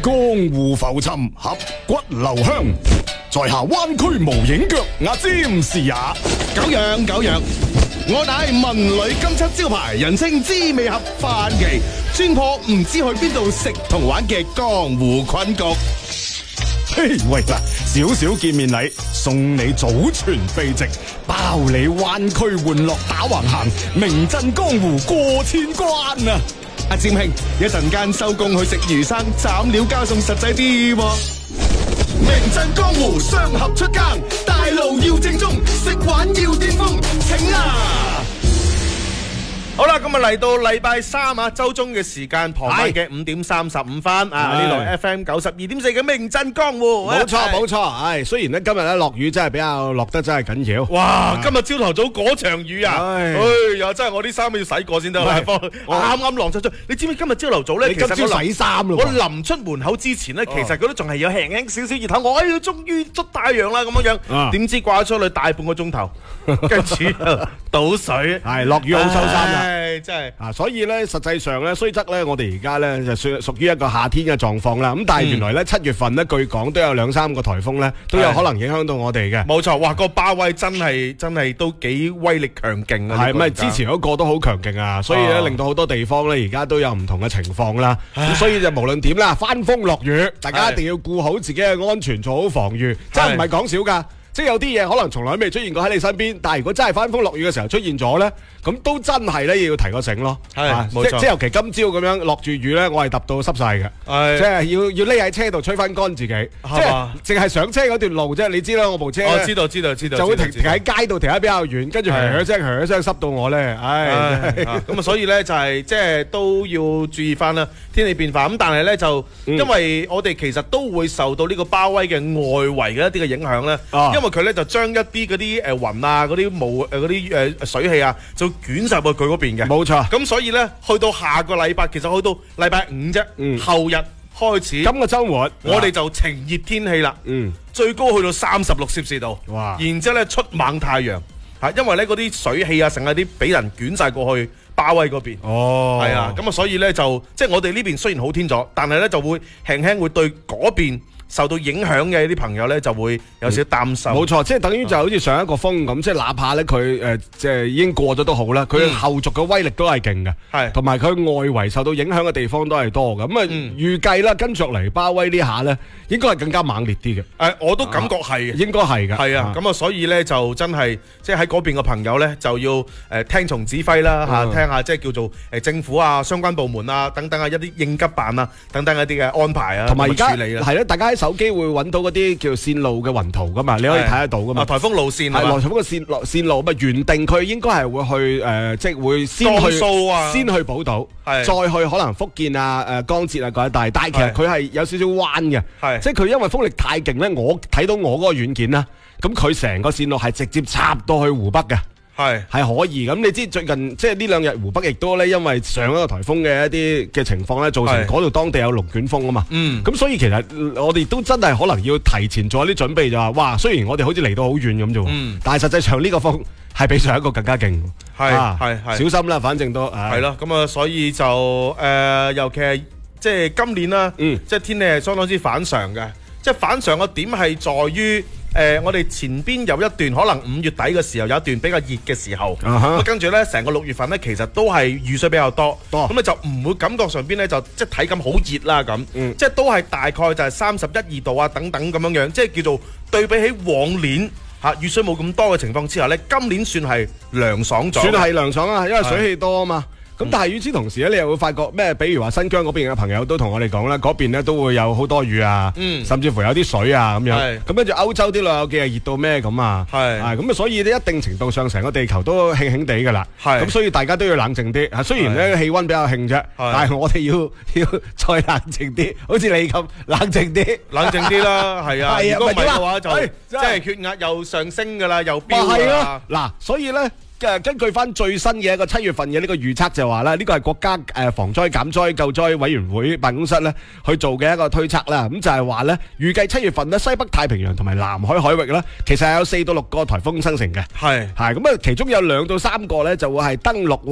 江湖浮沉，俠骨留香，在下灣區無影腳，阿占士也。 久仰久仰，我乃文旅金漆招牌，人稱滋味俠范奇，專破唔知去邊度食同玩嘅江湖困局。 嘿，喂嗱，少少見面禮，送你祖傳秘籍，包你灣區玩樂打橫行，名震江湖過千關啊！ 阿占兄，一陣間收工去食魚生，斬料加餸實際啲喎。名震江湖，雙俠出更，大路要正宗，食玩要巔峰，請啊！好啦，咁啊嚟到禮拜三啊，周中嘅時間，傍晚嘅5點35分啊，呢度 FM 92.4嘅名震江湖， 冇錯冇錯，雖然咧今日咧落雨真係比較落得真係緊要。 哇！今日朝頭早嗰場雨啊，又真係我啲衫要洗過先得啦，啱啱晾出出。你知唔知今日朝頭早咧？ 你今朝洗衫咯？ 我臨出門口之前咧，其實佢都仲係有輕輕少少熱頭，我要終於出太陽啦咁樣樣。點知掛出去大半個鐘頭，跟住倒水， 係落雨好收衫啦。 真係啊，所以咧，實際上咧，雖則咧，我哋而家咧就屬於一個夏天嘅狀況啦。咁但係原來咧7月份咧，據講都有2-3個颱風咧，都有可能影響到我哋嘅。 冇錯，哇！個巴威真係都幾威力強勁啊！ 係咪之前嗰個都好強勁啊？所以咧令到好多地方咧而家都有唔同嘅情況啦。咁所以就無論點啦，翻風落雨，大家一定要顧好自己嘅安全，做好防禦，真係唔係講笑㗎。即係有啲嘢可能從來未出現過喺你身邊，但係如果真係翻風落雨嘅時候出現咗咧，咁都真係咧要提個醒咯。 係，冇錯。 即係尤其今朝咁樣落住雨咧，我係揼到濕晒嘅。即係要匿喺車度吹翻乾自己。即係淨係上車嗰段路啫，你知啦，我部車。 我知道。 就會停喺街度停得比較遠，跟住響聲濕到我咧， 咁啊，所以咧就係即係都要注意翻啦，天氣變化。咁但係咧就因為我哋其實都會受到呢個巴威嘅外圍嘅一啲嘅影響咧，因為佢咧就將一啲嗰啲雲啊、嗰啲霧、嗰啲水氣啊，就捲晒去佢嗰邊嘅。 冇錯。咁所以咧，去到下個禮拜，其實去到禮拜5啫，後日開始。 今個週末， 我哋就晴熱天氣啦。最高去到36攝氏度。哇！然之後咧出猛太陽，因為咧嗰啲水氣啊，成日啲俾人捲晒過去巴威嗰邊。係啊，咁啊，所以咧就即係我哋呢邊雖然好天咗，但係咧就會輕輕會對嗰邊受到影響嘅啲朋友咧，就會有少少擔心。 冇錯，即係等於就好似上一個風咁，即係哪怕咧佢即係已經過咗都好啦，佢後續嘅威力都係勁嘅，係同埋佢外圍受到影響嘅地方都係多嘅。咁啊，預計啦，跟住嚟巴威呢下咧，應該係更加猛烈啲嘅。 我都感覺係， 應該係嘅。 係啊，咁啊，所以咧就真係即係喺嗰邊嘅朋友咧，就要聽從指揮啦嚇，聽下即係叫做政府啊、相關部門啊等等啊一啲應急辦啊等等一啲嘅安排啊， 同埋而家處理啦。 係咧，大家手機會揾到嗰啲叫線路嘅雲圖噶嘛，你可以睇得到噶嘛。 颱風路線係颱風嘅線路，咪原定佢應該係會去即係會先去寶島，再去可能福建啊、江浙啊嗰一帶。但係其實佢係有少少彎嘅，即係佢因為風力太勁咧，我睇到我嗰個軟件啦，咁佢成個線路係直接插到去湖北嘅。係可以咁，你知最近即係呢2日湖北亦都咧，因為上一個颱風嘅一啲嘅情況咧，造成嗰度當地有龍捲風啊嘛。咁所以其實我哋都真係可能要提前做一啲準備，就話哇，雖然我哋好似離到好遠咁啫，但係實際上呢個風係比上一個更加勁。係小心啦，反正都係咯。 咁啊，所以就尤其係即係今年啦，即係天氣係相當之反常嘅。即係反常嘅點係在於。我哋前邊有一段可能5月底嘅時候有一段比較熱嘅時候，跟住呢成個6月份呢，其實都係雨水比較多，咁咧就唔會感覺上邊呢，就即係體感好熱啦咁，即係都係大概就係31-2度啊等等咁樣樣，即係叫做對比起往年雨水冇咁多嘅情況之下呢，今年算係涼爽咗， 算係涼爽啊，因為水氣多啊嘛。咁但係與此同時咧，你又會發覺咩？比如話新疆嗰邊嘅朋友都同我哋講啦，嗰邊咧都會有好多雨啊，甚至乎有啲水啊咁樣。咁跟住歐洲啲老友記係熱到咩咁啊？咁啊，所以呢一定程度上成個地球都興興地噶啦。咁所以大家都要冷靜啲。雖然咧氣溫比較興啫，但係我哋要再冷靜啲，好似你咁冷靜啲， 冷靜啲啦。係啊，如果唔係嘅話就即係血壓又上升噶啦，又飆啦。 嗱，所以咧。根據翻最新嘅一個7月份嘅呢個預測就話啦，呢個係國家防災減災救災委員會辦公室咧去做嘅一個推測啦。咁就係話咧，預計7月份咧西北太平洋同埋南海海域咧，其實係有4到6個颱風生成嘅。係咁啊，其中有2到3個咧就會係登陸。